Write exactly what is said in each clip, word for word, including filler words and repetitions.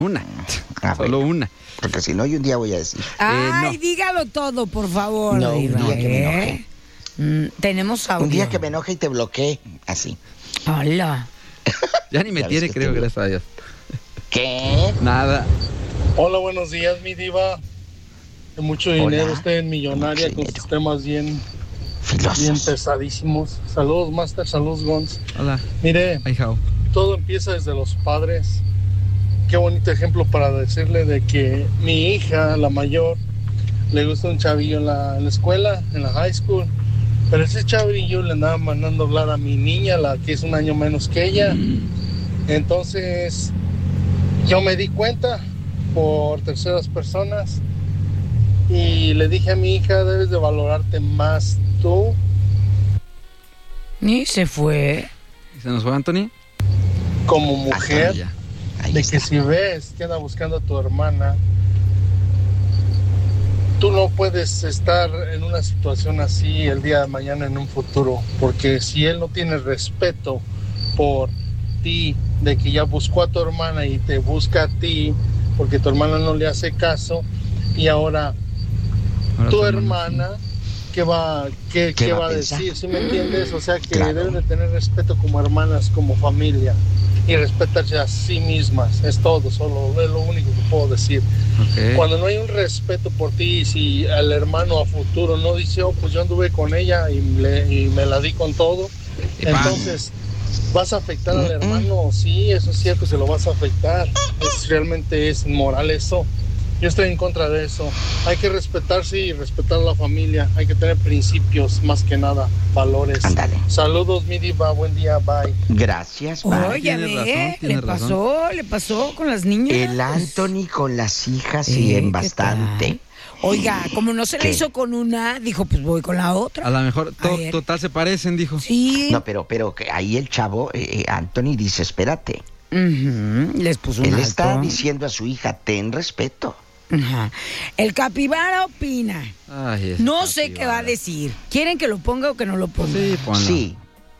Una, Ah, solo bueno, una. porque si no, yo un día voy a decir. Ay, no. dígalo todo, por favor. No, un Diva, día que me ¿eh? enoje. Mm, tenemos audio. Un día que me enoje y te bloquee, así. Hola. Ya ni me Ya ves tiene, que creo, estoy bien. gracias a Dios. ¿Qué? Nada. Hola, buenos días, mi diva. De mucho dinero, Hola. usted millonaria Mucho con dinero. sus temas bien, bien Filosos. pesadísimos. Saludos, Master, saludos, Gons. Hola. Mire, Hi, how. todo empieza desde los padres. Qué bonito ejemplo para decirle de que mi hija, la mayor, le gusta un chavillo en la, en la escuela, en la high school. Pero ese chavillo le andaba mandando hablar a mi niña, la que es un año menos que ella. Entonces, yo me di cuenta por terceras personas y le dije a mi hija, debes de valorarte más tú. Y se fue. ¿Se nos fue Anthony? Como mujer, Ya. Ahí de está. que si ves que anda buscando a tu hermana, tú no puedes estar en una situación así el día de mañana en un futuro, porque si él no tiene respeto por ti, de que ya buscó a tu hermana y te busca a ti, porque tu hermana no le hace caso, y ahora Ahora tu tu hermana, ¿qué va, qué, ¿Qué qué va va a a pensar? decir? ¿Sí me entiendes? O sea que Claro. deben de tener respeto como hermanas, como familia, y respetarse a sí mismas. Es todo, solo es lo único que puedo decir. Ok. Cuando no hay un respeto por ti, si el hermano a futuro no dice, oh, pues yo anduve con ella y, le- y me la di con todo, Y pa. entonces, ¿vas a afectar al hermano? Sí, eso es cierto, se lo vas a afectar. Es, realmente es inmoral eso. Yo estoy en contra de eso. Hay que respetarse y respetar a la familia. Hay que tener principios, más que nada, valores. Ándale. Saludos, mi diva. Buen día, bye. Gracias, bye. Oye, tienes ve, razón, le tienes razón. pasó, le pasó con las niñas. El Anthony con las hijas Eh, y en ¿qué bastante. tal? Oiga, como no se le ¿Qué? hizo con una, dijo, pues voy con la otra. A lo mejor A to- ver. total se parecen, dijo. Sí. No, pero, pero que ahí el chavo, eh, eh, Anthony, dice, espérate. Ujú, les puso un Él alto. está diciendo a su hija, ten respeto. Ajá. El capibara opina. Ay, ese No sé capibara. qué va a decir. ¿Quieren que lo ponga o que no lo ponga? Sí, ponlo. Sí.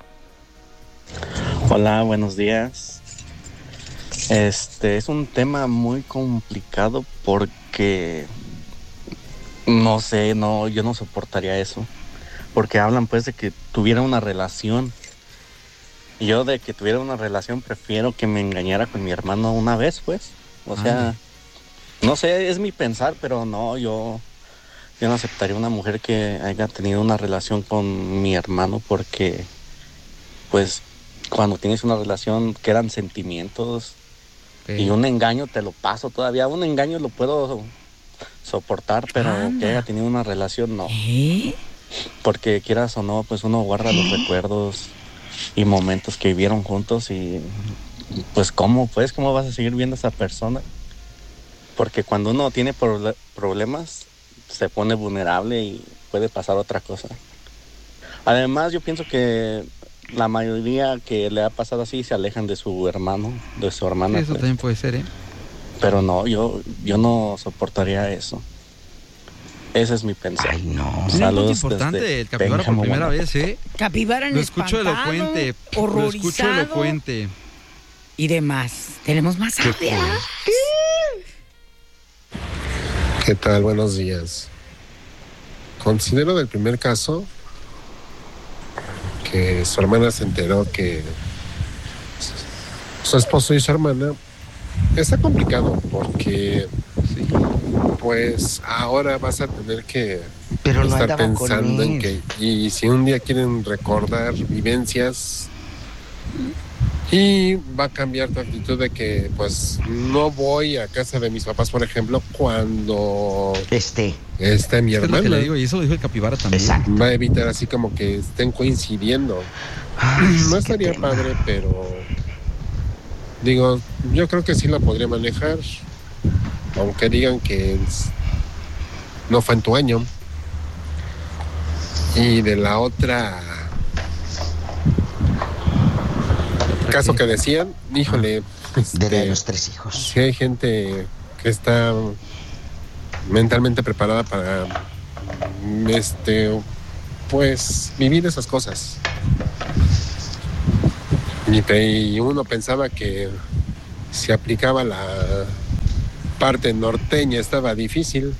Hola, buenos días. Este es un tema muy complicado porque no sé, no, yo no soportaría eso. Porque hablan pues de que tuviera una relación. Y yo de que tuviera una relación prefiero que me engañara con mi hermano una vez, pues. O sea, Ande. no sé, es mi pensar, pero no, yo, yo no aceptaría una mujer que haya tenido una relación con mi hermano porque, pues, cuando tienes una relación quedan sentimientos Ok. y un engaño te lo paso todavía. Un engaño lo puedo soportar, pero Anda. que haya tenido una relación no. ¿Eh? Porque quieras o no, pues uno guarda los recuerdos y momentos que vivieron juntos y pues cómo, pues cómo vas a seguir viendo a esa persona. Porque cuando uno tiene proble- problemas se pone vulnerable y puede pasar otra cosa. Además yo pienso que la mayoría que le ha pasado así se alejan de su hermano, de su Sí, hermana. eso pues. también puede ser, ¿eh? Pero no, yo, yo no soportaría eso. Ese es mi pensar. Ay, no. Tiene un punto Saludos importante desde el capibara por Pénjamo, primera Guanajuato. vez, ¿eh? Capibara en Lo escucho espantado, elocuente. Lo escucho horrorizado elocuente. y demás. Tenemos más audio. ¿Qué tal? Buenos días. Considero del primer caso que su hermana se enteró que su esposo y su hermana está complicado porque Sí. pues ahora vas a tener que Pero no estar andaba con pensando en él. que y si un día quieren recordar vivencias y va a cambiar tu actitud de que pues no voy a casa de mis papás, por ejemplo, cuando Este, esté mi Es que es lo que hermana. le digo, y eso lo dijo el capibara también. exacto. Va a evitar así como que estén coincidiendo. Ay, sí, No qué estaría tema. padre, pero digo, yo creo que sí la podría manejar, aunque digan que es- no fue en tu año. Y de la otra caso que decían, híjole, De la de este, los tres hijos. sí hay gente que está mentalmente preparada para este pues vivir esas cosas. Y, pe- y uno pensaba que se aplicaba la parte norteña estaba difícil.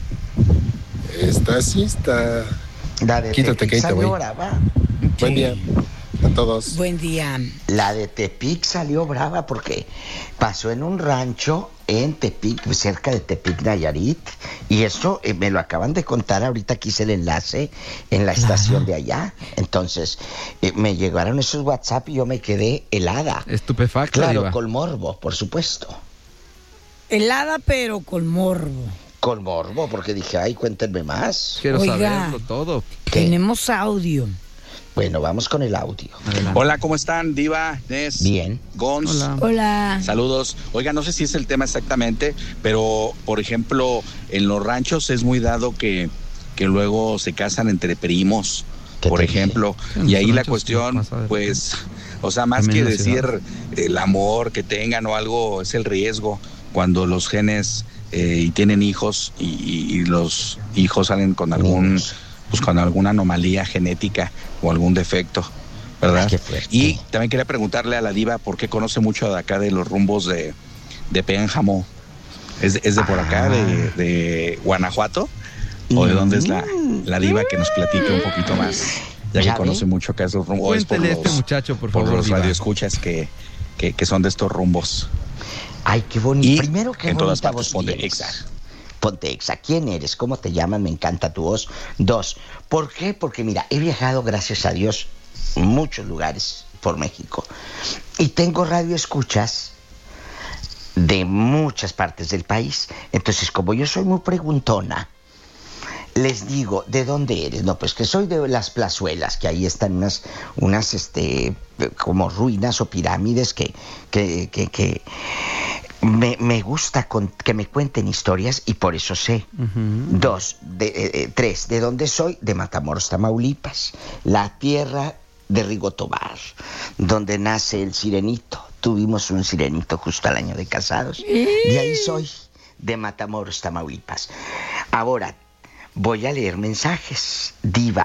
Esta sí está... La de Quítate, Tepic Keita, salió güey. brava. Buen día a todos. Buen día. La de Tepic salió brava porque pasó en un rancho en Tepic, cerca de Tepic, Nayarit. Y eso eh, me lo acaban de contar, ahorita aquí hice el enlace en la estación de allá. Entonces, eh, me llegaron esos WhatsApp y yo me quedé helada. Estupefacta, Claro, Diva. con morbo, por supuesto. Helada, pero con morbo. Con morbo, porque dije, ay, cuéntenme más. Quiero Oiga. saberlo todo. ¿Qué? Tenemos audio. Bueno, vamos con el audio. Adelante. Hola, ¿cómo están? Diva, Nes, Bien. Gons. Hola. Hola. Saludos. Oiga, no sé si es el tema exactamente, pero por ejemplo, en los ranchos es muy dado que, que luego se casan entre primos, ¿Qué por te ejemplo. dije? En Y los ahí la ranchos cuestión, pasa de pues, o sea, más También que en la ciudad. decir el amor que tengan o algo, es el riesgo cuando los genes eh, y tienen hijos y, y- y los hijos salen con algún, Niños. pues con alguna anomalía genética o algún defecto, ¿verdad? Ay, qué fuerte. Y también quería preguntarle a la Diva por qué conoce mucho de acá de los rumbos de, de Pénjamo. ¿Es, es de por acá, Ah. de, de Guanajuato? ¿O de dónde es la, la Diva que nos platique un poquito más? Ya que ¿Ya conoce ve? mucho acá esos rumbos. O es por Cuéntele a los, este muchacho, por por favor, los Diva. radioescuchas que, que, que son de estos rumbos. Ay, qué bonito. Y Primero, qué en todas bonita partes voz ponte tienes. Exa. Ponte Exa. ¿Quién eres? ¿Cómo te llaman? Me encanta tu voz. Dos, ¿por qué? Porque mira, he viajado, gracias a Dios, muchos lugares por México. Y tengo radio escuchas de muchas partes del país. Entonces, como yo soy muy preguntona, les digo, ¿de dónde eres? No, pues que soy de las Plazuelas, que ahí están unas, unas, este, como ruinas o pirámides que, que, que, que me, me gusta con, que me cuenten historias y por eso sé. Ujú. Dos, de, eh, eh, tres, ¿de dónde soy? De Matamoros, Tamaulipas, la tierra de Rigo Tobar, donde nace el sirenito. Tuvimos un sirenito justo al año de casados. De ahí soy, de Matamoros, Tamaulipas. Ahora, voy a leer mensajes. Diva.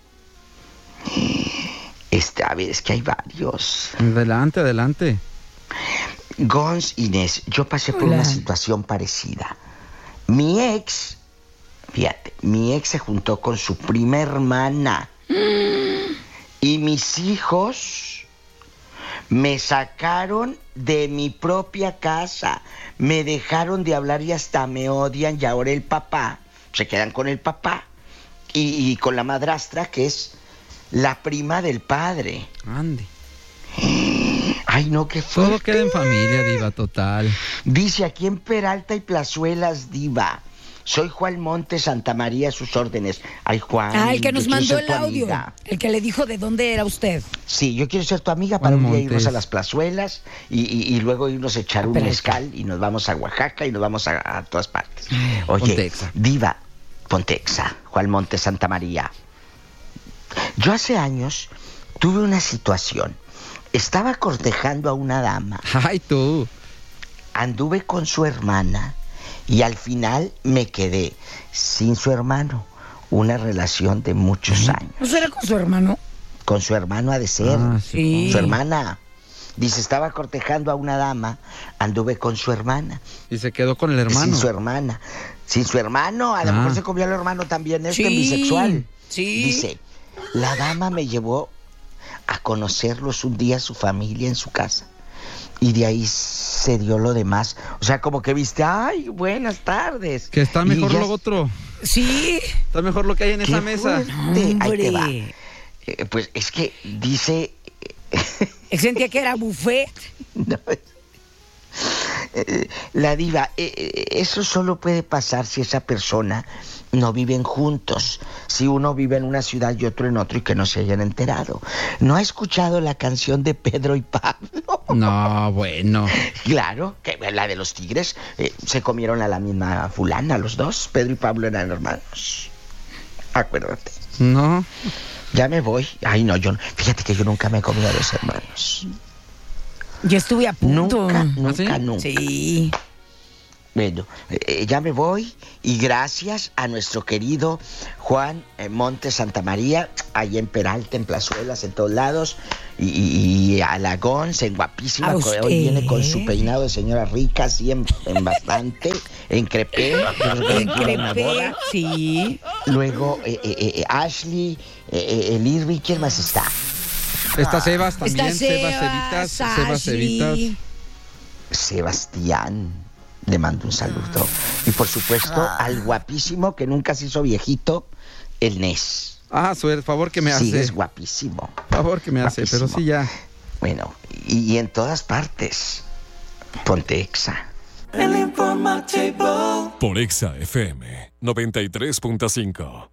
Este, a ver, es que hay varios. Adelante, adelante. Gons, Inés, yo pasé por Hola. una situación parecida. Mi ex, fíjate, mi ex se juntó con su prima hermana. Y mis hijos me sacaron de mi propia casa. Me dejaron de hablar y hasta me odian. Y ahora el papá, se quedan con el papá. Y, y con la madrastra, que es la prima del padre. Ande. Ay, no, qué fuerte. Todo queda en familia, Diva, total. Dice aquí en Peralta y Plazuelas, Diva. Soy Juan Montes, Santa María, a sus órdenes. Ay, Juan. Ah, el que yo nos quiero mandó ser el tu audio. amiga. El que le dijo de dónde era usted. Sí, yo quiero ser tu amiga para Juan un día Montes. irnos a las Plazuelas y, y- y luego irnos a echar un Pero- mezcal y nos vamos a Oaxaca y nos vamos a, a todas partes. Oye, Pontexa. Diva, Pontexa, Juan Montes, Santa María. Yo hace años tuve una situación. Estaba cortejando a una dama. Ay, tú. Anduve con su hermana y al final me quedé sin su hermano. Una relación de muchos años. ¿No será con su hermano? Con su hermano ha de ser. Ah, Sí. Su hermana. Dice, estaba cortejando a una dama, anduve con su hermana. Y se quedó con el hermano. Sin su hermana. Sin su hermano, a lo Ah. mejor se comió al hermano también, este Sí, bisexual. sí. Dice, la dama me llevó a conocerlos un día, su familia en su casa. Y de ahí se dio lo demás. O sea, como que viste, ay, buenas tardes. Que está Y mejor ya- lo otro. Sí. Está mejor lo que hay en ¡Qué esa mesa. fuerte! Ahí te va. Hombre. Eh, pues es que dice... Él sentía que era buffet. No, eh, la diva, eh, eh, eso solo puede pasar si esa persona no viven juntos, si uno vive en una ciudad y otro en otro y que no se hayan enterado. ¿No ha escuchado la canción de Pedro y Pablo? No, bueno. Claro, que la de los tigres, eh, se comieron a la misma fulana, los dos. Pedro y Pablo eran hermanos. Acuérdate. No. Ya me voy. Ay, no, yo, fíjate que yo nunca me he comido a los hermanos. Yo estuve a punto. Nunca, nunca, ¿Ah, sí? nunca. Sí. Bueno, eh, ya me voy y gracias a nuestro querido Juan eh, Montes Santamaría, allá en Peralta, en Plazuelas, en todos lados, y, y, y a la Gonza, en guapísima, ¿A que usted? hoy viene con su peinado de señora rica, así en, en bastante, en crepé, En crepé, sí. luego eh, eh, eh, Ashley, eh, eh, el Irving, ¿quién más está? Está Sebas también, Está Sebas Sebas, Evitas, Sebas Ashley. Evitas. Sebastián, le mando un saludo. Y por supuesto, al guapísimo que nunca se hizo viejito, el Nes. Ah, su favor que me hace. Sí, es guapísimo. Favor que me hace, pero Guapísimo. sí ya. Bueno, y, y en todas partes, ponte Exa. Por Exa F M noventa y tres punto cinco.